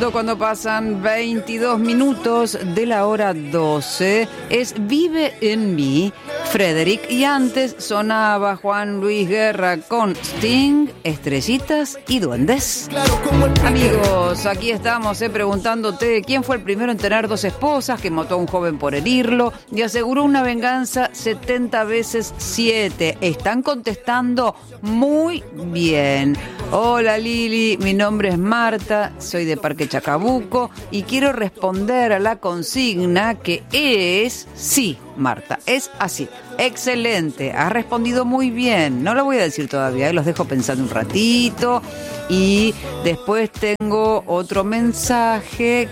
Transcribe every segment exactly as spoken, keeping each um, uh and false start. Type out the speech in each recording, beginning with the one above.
Cuando pasan veintidós minutos de la hora doce, es Vive en mí, Frederick, y antes sonaba Juan Luis Guerra con Sting, Estrellitas y Duendes. Amigos, aquí estamos eh, preguntándote quién fue el primero en tener dos esposas, que mató a un joven por herirlo y aseguró una venganza setenta veces siete. Están contestando muy bien. Hola Lili, mi nombre es Marta, soy de Parque Chacabuco y quiero responder a la consigna que es sí, Marta, es así. Excelente, has respondido muy bien. No lo voy a decir todavía, los dejo pensando un ratito. Y después tengo otro mensaje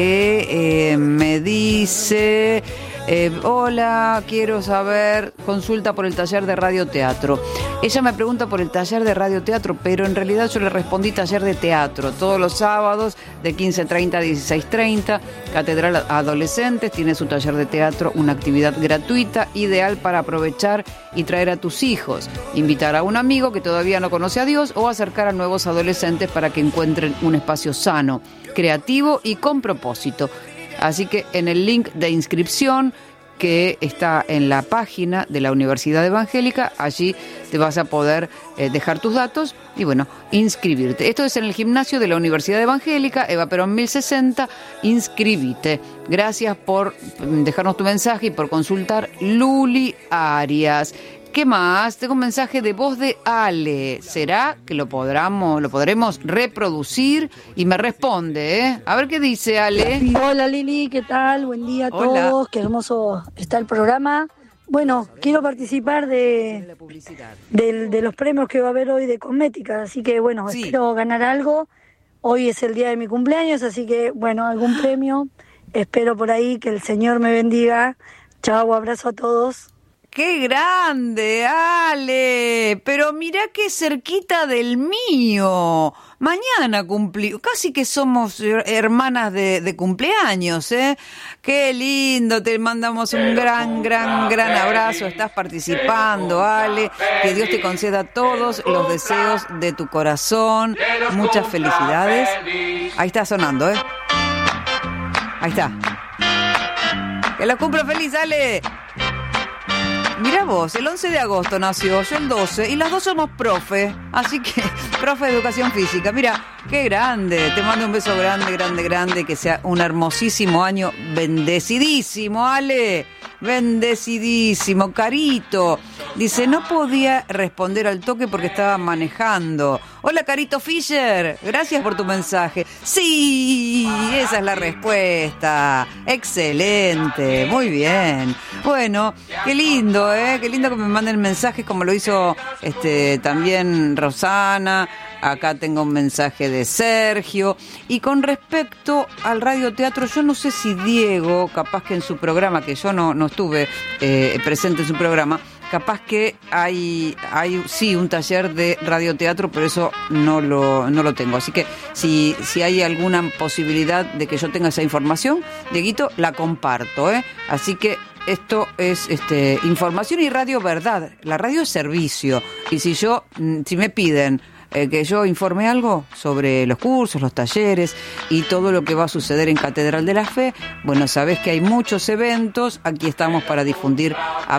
que eh, me dice... Eh, hola, quiero saber, consulta por el taller de radioteatro. Ella me pregunta por el taller de radioteatro, pero en realidad yo le respondí taller de teatro. Todos los sábados de quince treinta a dieciséis treinta, Catedral Adolescentes tiene su taller de teatro, una actividad gratuita, ideal para aprovechar y traer a tus hijos, invitar a un amigo que todavía no conoce a Dios o acercar a nuevos adolescentes para que encuentren un espacio sano, creativo y con propósito. Así que en el link de inscripción que está en la página de la Universidad Evangélica, allí te vas a poder eh, dejar tus datos y bueno, inscribirte. Esto es en el gimnasio de la Universidad Evangélica, Eva Perón mil sesenta, inscribite. Gracias por dejarnos tu mensaje y por consultar. Luli Arias. ¿Qué más? Tengo un mensaje de voz de Ale. ¿Será que lo podremos, lo podremos reproducir? Y me responde, ¿eh? A ver qué dice Ale. Hola Lili, ¿qué tal? Buen día a Hola. todos. Qué hermoso está el programa. Bueno, quiero participar de, de, de los premios que va a haber hoy de cosmética. Así que bueno, Sí. espero ganar algo. Hoy es el día de mi cumpleaños, así que bueno, algún premio. Espero por ahí que el Señor me bendiga. Chao, abrazo a todos. ¡Qué grande, Ale! Pero mirá qué cerquita del mío. Mañana cumplí, casi que somos hermanas de, de cumpleaños, ¿eh? ¡Qué lindo! Te mandamos un gran, gran, gran abrazo. Estás participando, Ale. Que Dios te conceda todos los deseos de tu corazón. Muchas felicidades. Ahí está sonando, ¿eh? Ahí está. ¡Que la cumpla feliz, Ale! Mirá vos, el once de agosto nació, yo el doce, y las dos somos profe, así que, profe de educación física. Mira, qué grande, te mando un beso grande, grande, grande, que sea un hermosísimo año, bendecidísimo, Ale, bendecidísimo. Carito, dice, no podía responder al toque porque estaba manejando. Hola, Carito Fischer, gracias por tu mensaje. Sí, esa es la respuesta, excelente, muy bien. Bueno, qué lindo, ¿eh? Qué lindo que me manden mensajes como lo hizo este también Rosana. Acá tengo un mensaje de Sergio. Y con respecto al radioteatro, yo no sé si Diego, capaz que en su programa, que yo no, no estuve eh, presente en su programa, capaz que hay, hay sí un taller de radioteatro, pero eso no lo, no lo tengo. Así que si, si hay alguna posibilidad de que yo tenga esa información, Dieguito, la comparto, ¿eh? Así que esto es este información y radio verdad. La radio es servicio. Y si yo, si me piden eh, que yo informe algo sobre los cursos, los talleres y todo lo que va a suceder en Catedral de la Fe, bueno, sabés que hay muchos eventos. Aquí estamos para difundir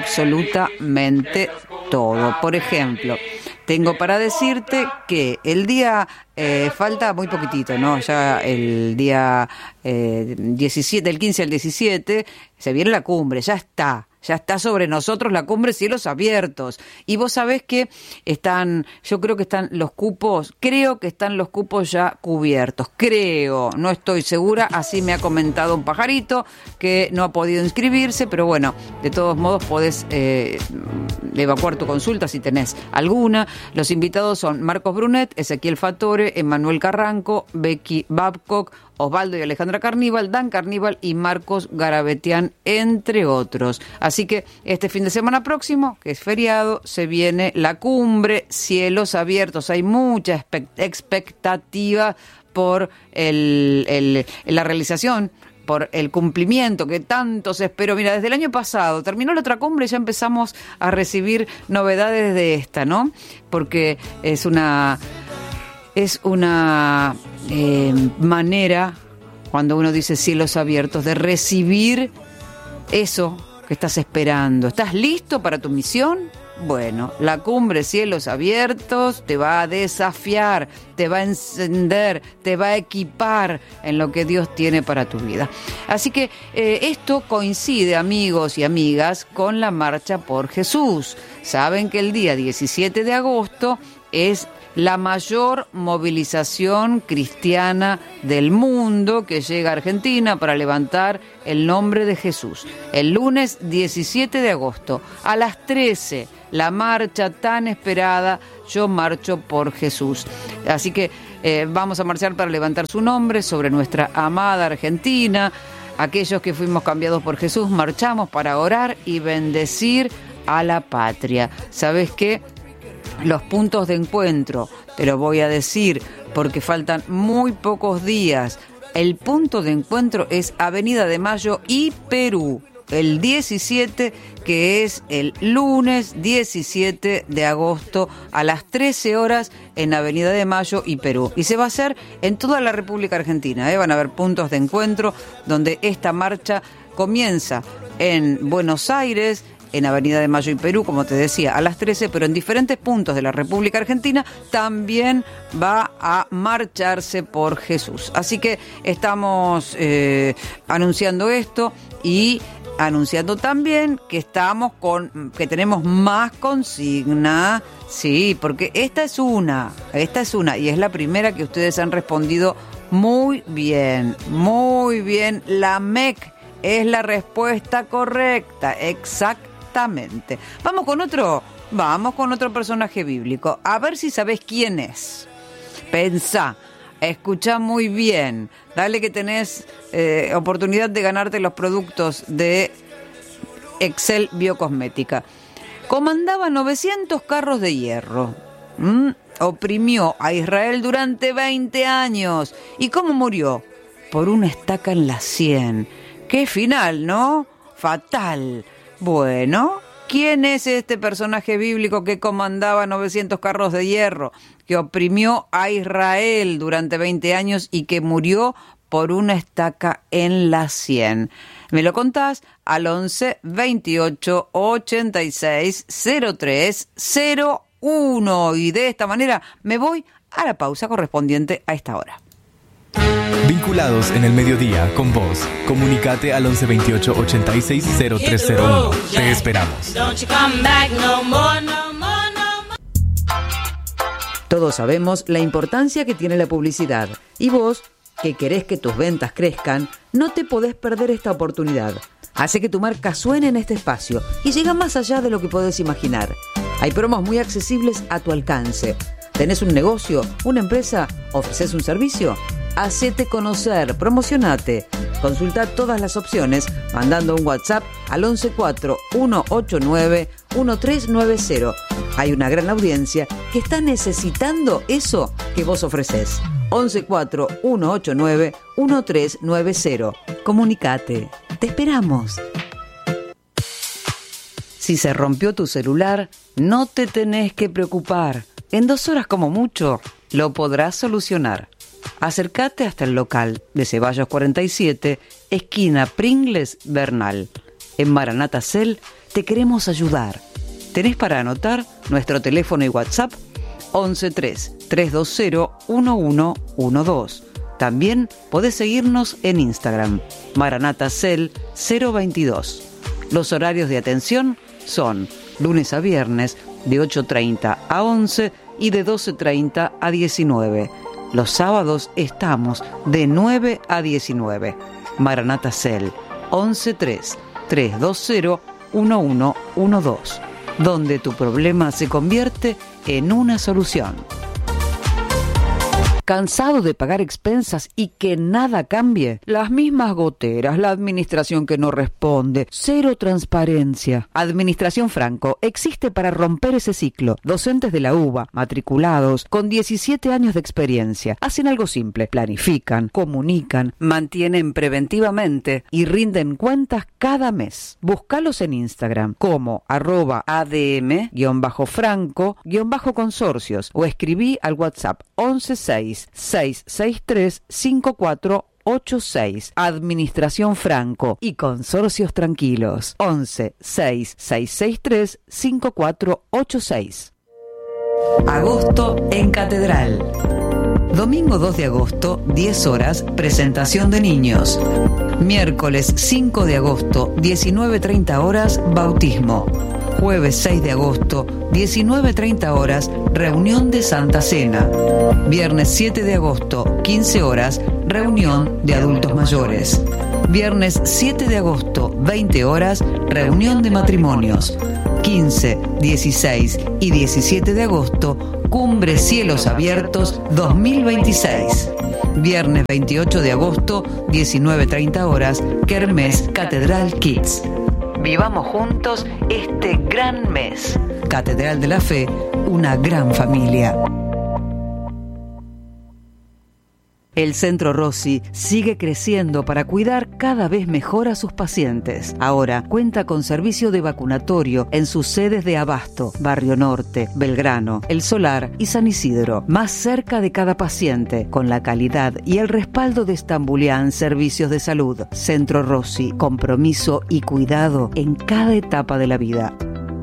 absolutamente todo. Por ejemplo, tengo para decirte que el día, eh, falta muy poquitito, ¿no? Ya el día eh, diecisiete, del quince al diecisiete, se viene la cumbre, ya está. Ya está sobre nosotros la cumbre Cielos Abiertos. Y vos sabés que están, yo creo que están los cupos, creo que están los cupos ya cubiertos. Creo, no estoy segura, así me ha comentado un pajarito que no ha podido inscribirse, pero bueno, de todos modos podés eh, evacuar tu consulta si tenés alguna. Los invitados son Marcos Brunet, Ezequiel Fatore, Emanuel Carranco, Becky Babcock, Osvaldo y Alejandra Carníbal, Dan Carníbal y Marcos Garabetian, entre otros. Así que este fin de semana próximo, que es feriado, se viene la cumbre Cielos Abiertos. Hay mucha expectativa por el, el, la realización, por el cumplimiento que tanto se esperó. Mira, desde el año pasado terminó la otra cumbre y ya empezamos a recibir novedades de esta, ¿no? Porque es una... Es una eh, manera cuando uno dice cielos abiertos, de recibir eso que estás esperando. ¿Estás listo para tu misión? Bueno, la cumbre Cielos Abiertos te va a desafiar, te va a encender, te va a equipar en lo que Dios tiene para tu vida. Así que eh, esto coincide, amigos y amigas, con la Marcha por Jesús. Saben que el día diecisiete de agosto es la mayor movilización cristiana del mundo que llega a Argentina para levantar el nombre de Jesús. El lunes diecisiete de agosto a las trece, la marcha tan esperada, Yo Marcho por Jesús. Así que eh, vamos a marchar para levantar su nombre sobre nuestra amada Argentina. Aquellos que fuimos cambiados por Jesús, marchamos para orar y bendecir a la patria. ¿Sabes qué? Los puntos de encuentro, te lo voy a decir porque faltan muy pocos días. El punto de encuentro es Avenida de Mayo y Perú, el diecisiete, que es el lunes diecisiete de agosto a las trece horas en Avenida de Mayo y Perú. Y se va a hacer en toda la República Argentina, ¿eh? Van a haber puntos de encuentro donde esta marcha comienza en Buenos Aires, en Avenida de Mayo y Perú, como te decía, a las trece, pero en diferentes puntos de la República Argentina también va a marcharse por Jesús. Así que estamos eh, anunciando esto y anunciando también que estamos con, que tenemos más consigna, sí, porque esta es una, esta es una, y es la primera que ustedes han respondido muy bien, muy bien. La M E C es la respuesta correcta, exacto. Exactamente. Vamos con otro, vamos con otro personaje bíblico. A ver si sabés quién es. Pensá, escuchá muy bien. Dale que tenés eh, oportunidad de ganarte los productos de Excel Biocosmética. Comandaba novecientos carros de hierro. ¿Mm? Oprimió a Israel durante veinte años. ¿Y cómo murió? Por una estaca en la sien. Qué final, ¿no? Fatal. Bueno, ¿quién es este personaje bíblico que comandaba novecientos carros de hierro, que oprimió a Israel durante veinte años y que murió por una estaca en la sien? Me lo contás al once veintiocho ochenta y seis cero tres cero uno y de esta manera me voy a la pausa correspondiente a esta hora. Vinculados en el mediodía con vos. Comunicate al once veintiocho ochenta y seis cero tres cero uno. Te esperamos. Todos sabemos la importancia que tiene la publicidad. Y vos, que querés que tus ventas crezcan, no te podés perder esta oportunidad. Hace que tu marca suene en este espacio y llega más allá de lo que podés imaginar. Hay promos muy accesibles a tu alcance. ¿Tenés un negocio, una empresa? ¿Ofreces un servicio? Hacete conocer, promocionate. Consulta todas las opciones mandando un WhatsApp al once cuatro uno ocho nueve uno tres nueve cero. Hay una gran audiencia que está necesitando eso que vos ofreces. once cuatro uno ocho nueve uno tres nueve cero. Comunicate. Te esperamos. Si se rompió tu celular, no te tenés que preocupar. En dos horas como mucho, lo podrás solucionar. Acércate hasta el local de Ceballos cuarenta y siete, esquina Pringles Bernal. En Maranata Cell te queremos ayudar. ¿Tenés para anotar nuestro teléfono y WhatsApp? once tres tres dos cero uno uno uno dos. También podés seguirnos en Instagram, Maranata Cell cero veintidós. Los horarios de atención son lunes a viernes de ocho treinta a once y de doce treinta a diecinueve. Los sábados estamos de nueve a diecinueve. Maranata Cell once tres tres dos cero uno uno uno dos, donde tu problema se convierte en una solución. ¿Cansado de pagar expensas y que nada cambie? Las mismas goteras, la administración que no responde, cero transparencia. Administración Franco existe para romper ese ciclo. Docentes de la UBA, matriculados, con diecisiete años de experiencia, hacen algo simple: planifican, comunican, mantienen preventivamente y rinden cuentas cada mes. Búscalos en Instagram como arroba adm-franco-consorcios o escribí al WhatsApp once seis seis seis tres cinco cuatro ochenta y seis. Administración Franco y Consorcios Tranquilos. once seis seis seis tres cinco cuatro ocho seis. Agosto en Catedral. Domingo dos de agosto, diez horas, presentación de niños. Miércoles cinco de agosto, diecinueve treinta horas, bautismo. Jueves seis de agosto, diecinueve treinta horas, reunión de Santa Cena. Viernes siete de agosto, quince horas, reunión de adultos mayores. Viernes siete de agosto, veinte horas, reunión de matrimonios. quince, dieciséis y diecisiete de agosto, Cumbre Cielos Abiertos dos mil veintiséis. Viernes veintiocho de agosto, diecinueve treinta horas, Kermés Catedral Kids. Vivamos juntos este gran mes. Catedral de la Fe, una gran familia. El Centro Rossi sigue creciendo para cuidar cada vez mejor a sus pacientes. Ahora cuenta con servicio de vacunatorio en sus sedes de Abasto, Barrio Norte, Belgrano, El Solar y San Isidro, más cerca de cada paciente, con la calidad y el respaldo de Stambulian Servicios de Salud. Centro Rossi, compromiso y cuidado en cada etapa de la vida.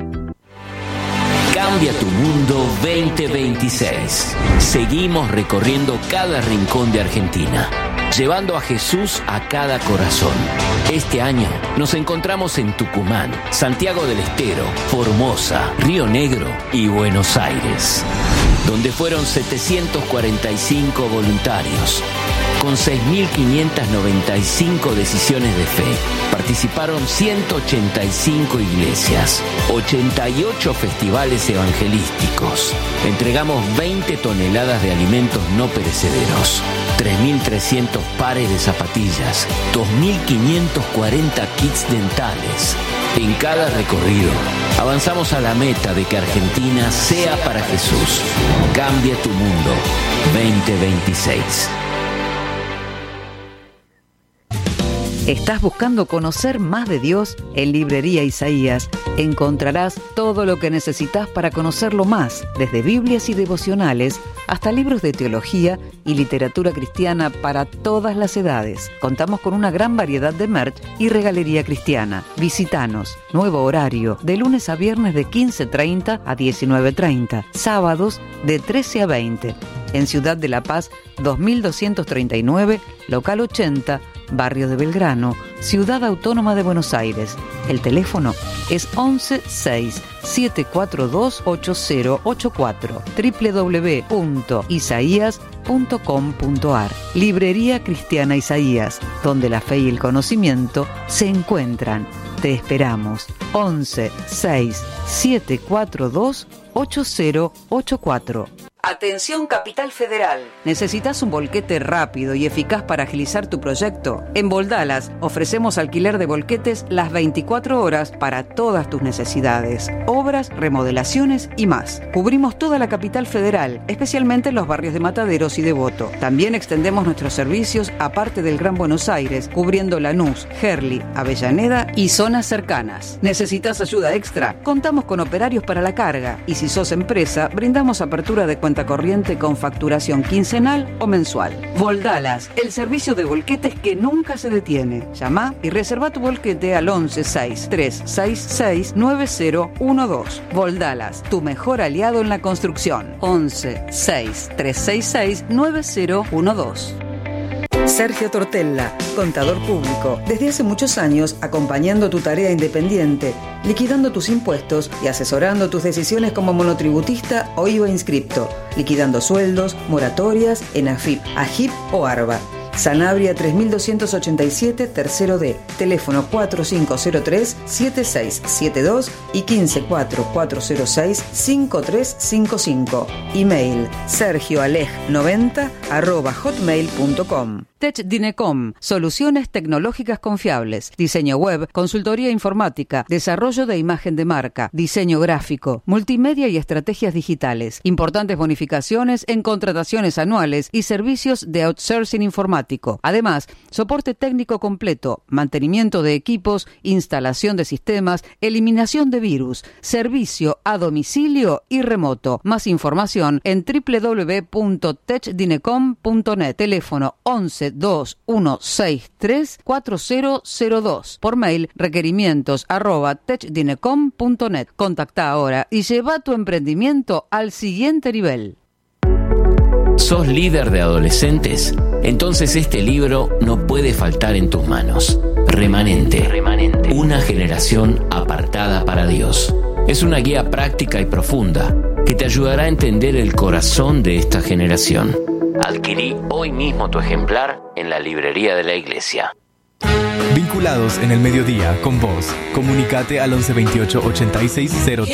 Cambia tu mundo veinte veintiséis. Seguimos recorriendo cada rincón de Argentina, llevando a Jesús a cada corazón. Este año nos encontramos en Tucumán, Santiago del Estero, Formosa, Río Negro y Buenos Aires, donde fueron setecientos cuarenta y cinco voluntarios. Con seis mil quinientas noventa y cinco decisiones de fe, participaron ciento ochenta y cinco iglesias, ochenta y ocho festivales evangelísticos. Entregamos veinte toneladas de alimentos no perecederos, tres mil trescientos pares de zapatillas, dos mil quinientos cuarenta kits dentales. En cada recorrido, avanzamos a la meta de que Argentina sea para Jesús. Cambia tu mundo veinte veintiséis. ¿Estás buscando conocer más de Dios? En Librería Isaías encontrarás todo lo que necesitas para conocerlo más, desde Biblias y devocionales hasta libros de teología y literatura cristiana para todas las edades. Contamos con una gran variedad de merch y regalería cristiana. Visítanos. Nuevo horario, de lunes a viernes de quince treinta a diecinueve treinta, sábados de trece a veinte. En Ciudad de La Paz, dos mil doscientos treinta y nueve, local ochenta, Barrio de Belgrano, Ciudad Autónoma de Buenos Aires. El teléfono es once seis siete cuatro dos ocho cero ocho cuatro, doble u doble u doble u punto isaías punto com punto a r. Librería Cristiana Isaías, donde la fe y el conocimiento se encuentran. Te esperamos. once seis siete cuatro dos ocho cero ocho cuatro. Atención Capital Federal. ¿Necesitas un volquete rápido y eficaz para agilizar tu proyecto? En Voldalas ofrecemos alquiler de volquetes las veinticuatro horas para todas tus necesidades, obras, remodelaciones y más. Cubrimos toda la Capital Federal, especialmente en los barrios de Mataderos y Devoto. También extendemos nuestros servicios a parte del Gran Buenos Aires, cubriendo Lanús, Gerli, Avellaneda y zonas cercanas. ¿Necesitas ayuda extra? Contamos con operarios para la carga y si sos empresa, brindamos apertura de cuenta corriente con facturación quincenal o mensual. Voldalas, el servicio de volquetes que nunca se detiene. Llama y reserva tu volquete al once seis tres seis seis nueve cero uno dos. Voldalas, tu mejor aliado en la construcción. once seis tres seis seis nueve cero uno dos. Sergio Tortella, contador público, desde hace muchos años acompañando tu tarea independiente, liquidando tus impuestos y asesorando tus decisiones como monotributista o I V A inscripto, liquidando sueldos, moratorias en AFIP, AGIP o ARBA. Sanabria tres mil doscientos ochenta y siete, tercero D, teléfono cuatro cinco cero tres siete seis siete dos y quince cuatro cuatro cero seis cinco tres cinco cinco. Email sergioaleg noventa arroba hotmail punto com. TechDinecom, soluciones tecnológicas confiables, diseño web, consultoría informática, desarrollo de imagen de marca, diseño gráfico, multimedia y estrategias digitales, importantes bonificaciones en contrataciones anuales y servicios de outsourcing informático. Además, soporte técnico completo, mantenimiento de equipos, instalación de sistemas, eliminación de virus, servicio a domicilio y remoto. Más información en doble u doble u doble u punto techdinecom punto net. Teléfono once dos uno seis tres cuatro cero cero dos. Por mail requerimientos arroba techdinecom punto net. Contacta ahora y lleva tu emprendimiento al siguiente nivel. ¿Sos líder de adolescentes? Entonces este libro no puede faltar en tus manos. Remanente, Remanente, una generación apartada para Dios. Es una guía práctica y profunda que te ayudará a entender el corazón de esta generación. Adquirí hoy mismo tu ejemplar en la librería de la iglesia. Vinculados en el mediodía con vos. Comunicate al once veintiocho ochenta y seis cero